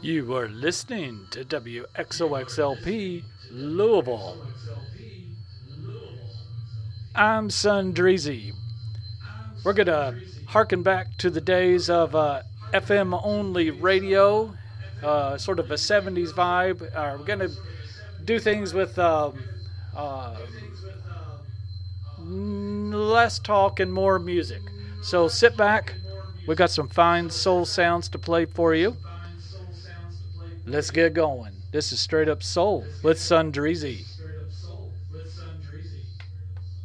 You are listening to WXOXLP Louisville. I'm Son Dreezy. We're going to harken back to the days of FM only radio, sort of a 70s vibe. We're going to do things with less talk and more music. So sit back. We got some fine soul sounds to play for you. Let's get going. This is Straight Up Soul with Son Dreezy.